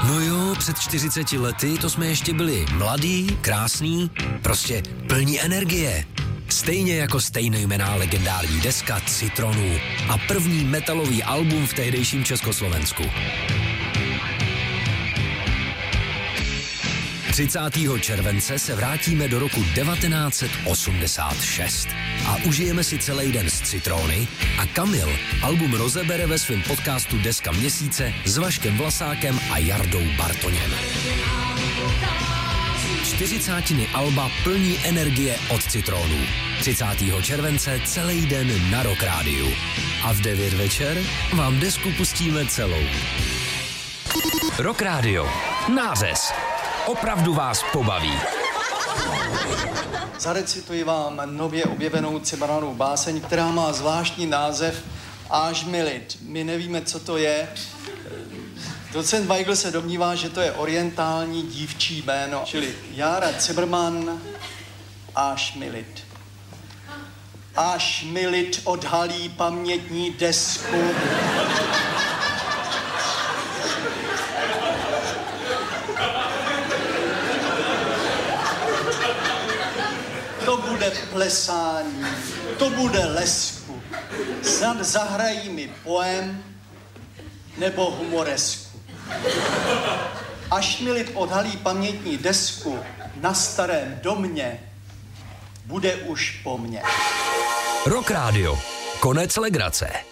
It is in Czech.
No jo, před 40 lety to jsme ještě byli mladí, krásní, prostě plní energie. Stejně jako stejnojmenná legendární deska Citronů a první metalový album v tehdejším Československu. 30. července se vrátíme do roku 1986 a užijeme si celý den s Citrony a Kamil album rozebere ve svém podcastu Deska měsíce s Vaškem Vlasákem a Jardou Bartoněm. 40. alba plní energie od Citronů. 30. července celý den na Rock Rádiu. A v 9 večer vám desku pustíme celou. Rock Radio. Nářez. Opravdu vás pobaví. Zarecituji vám nově objevenou Cimrmanovou báseň, která má zvláštní název Až mi lid. My nevíme, co to je. Docent Weigl se domnívá, že to je orientální dívčí jméno, čili Jára Cimrman, Až mi lid. Až mi lid odhalí pamětní desku. To bude plesání, to bude lesku. Snad zahrají mi poem nebo humoresku. Až mi lid odhalí pamětní desku na starém domě, bude už po mně. Rock Radio. Konec legrace.